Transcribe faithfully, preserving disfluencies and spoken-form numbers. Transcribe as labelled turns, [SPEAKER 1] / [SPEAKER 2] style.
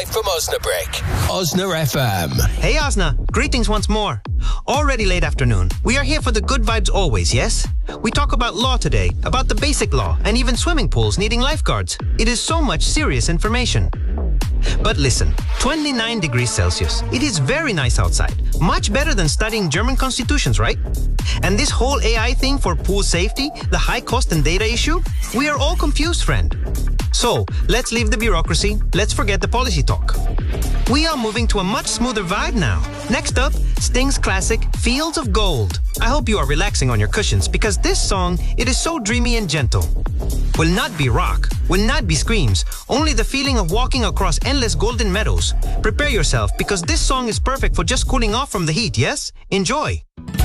[SPEAKER 1] live from Osnabrück. Osna F M.
[SPEAKER 2] Hey Osna, greetings once more. Already late afternoon. We are here for the good vibes always, yes? We talk about law today, about the basic law, and even swimming pools needing lifeguards. It is so much serious information. But listen, twenty-nine degrees Celsius. It is very nice outside. Much better than studying German constitutions, right? And this whole A I thing for pool safety, the high cost and data issue, we are all confused, friend. So, let's leave the bureaucracy, let's forget the policy talk. We are moving to a much smoother vibe now. Next up, Sting's classic, Fields of Gold. I hope you are relaxing on your cushions because this song, it is so dreamy and gentle. Will not be rock, will not be screams, only the feeling of walking across endless golden meadows. Prepare yourself because this song is perfect for just cooling off from the heat, yes? Enjoy!